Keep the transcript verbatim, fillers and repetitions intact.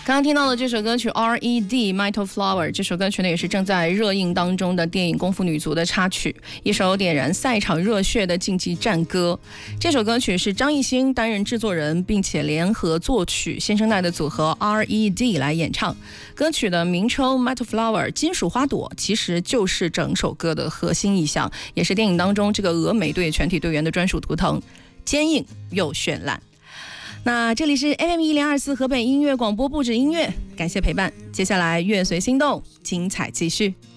刚刚听到的这首歌曲 R E D Metal Flower， 这首歌曲呢也是正在热映当中的电影《功夫女足》的插曲，一首点燃赛场热血的竞技战歌。这首歌曲是张艺兴担任制作人，并且联合作曲新生代的组合 R E D 来演唱。歌曲的名称 Metal Flower 金属花朵其实就是整首歌的核心意象，也是电影当中这个峨眉队全体队员的专属图腾，坚硬又绚烂。那这里是 F M 一零二四河北音乐广播，不止音乐，感谢陪伴。接下来乐随心动，精彩继续。